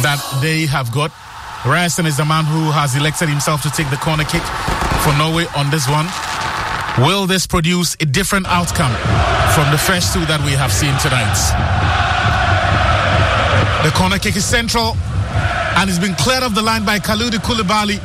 that they have got. Ryerson is the man who has elected himself to take the corner kick for Norway on this one. Will this produce a different outcome from the first two that we have seen tonight? The corner kick is central and it's been cleared off the line by Kalidou Koulibaly.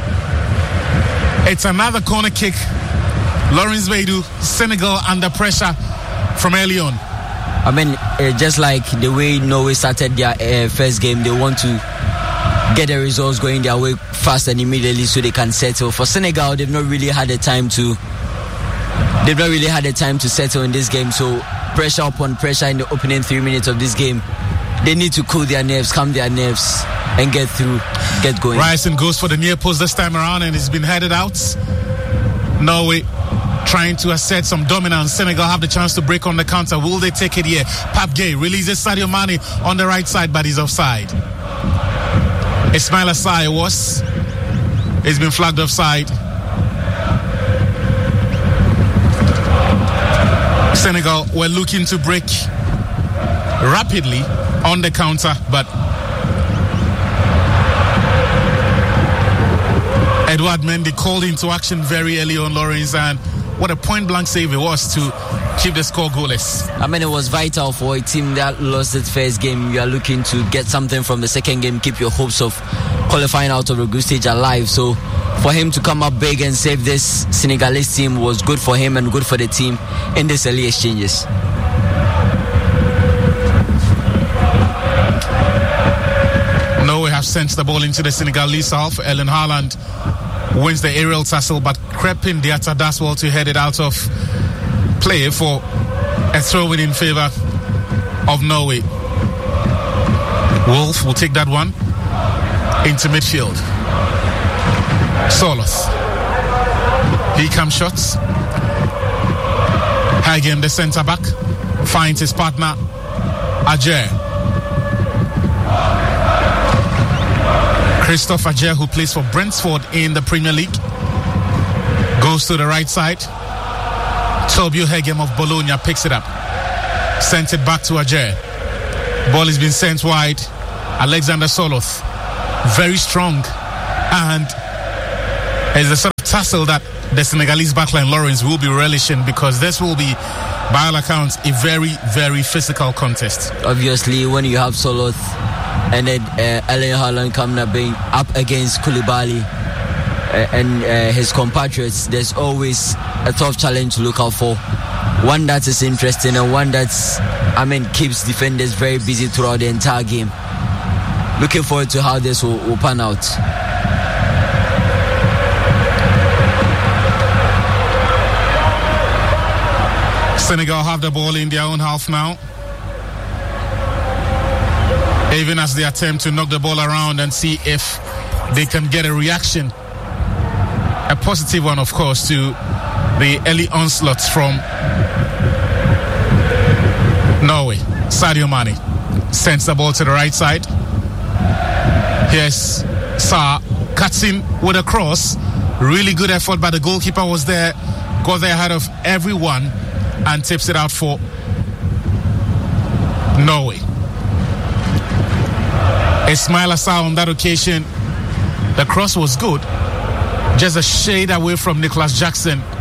It's another corner kick. Lawrence Baidu, Senegal under pressure from early on. I mean, just like the way Norway started their first game, they want to get the results going their way fast and immediately so they can settle. For Senegal, they've not really had the time to settle in this game. So pressure upon pressure in the opening 3 minutes of this game. They need to cool their nerves, calm their nerves, and get going. Ryerson goes for the near post this time around and it's been headed out. Norway trying to assert some dominance. Senegal have the chance to break on the counter. Will they take it here? Pape Gueye releases Sadio Mane on the right side, but he's offside. Ismaila Sarr he's been flagged offside. Senegal were looking to break rapidly on the counter, but Edouard Mendy called into action very early on, Lawrence, and what a point-blank save it was to keep the score goalless. I mean, it was vital for a team that lost its first game. You are looking to get something from the second game, keep your hopes of qualifying out of the group stage alive. So for him to come up big and save this Senegalese team was good for him and good for the team in these early exchanges. Norway have sent the ball into the Senegalese half. Erling Haaland wins the aerial tussle, but Crepin Diatta does well to head it out of play for a throw-in in favour of Norway. Wolf will take that one into midfield. Soloth. Here comes shots. Hagen, the centre-back, finds his partner, Ajer. Christophe Ajer, who plays for Brentford in the Premier League, goes to the right side. Tobio Hegem of Bologna picks it up, sends it back to Ajer. Ball has been sent wide. Alexander Soloth, very strong, and it's a sort of tussle that the Senegalese backline, Lawrence, will be relishing, because this will be, by all accounts, a very, very physical contest. Obviously, when you have Soloth and then Erling Haaland coming up against Koulibaly and his compatriots, there's always a tough challenge to look out for. One that is interesting and one that's, keeps defenders very busy throughout the entire game. Looking forward to how this will pan out. Senegal have the ball in their own half now, even as they attempt to knock the ball around and see if they can get a reaction, a positive one, of course, to the early onslaughts from Norway. Sadio Mane sends the ball to the right side. Here's Sarr, cuts in with a cross. Really good effort, but the goalkeeper was there, got there ahead of everyone and tips it out for Norway. Ismaila Sarr on that occasion, the cross was good, just a shade away from Nicholas Jackson,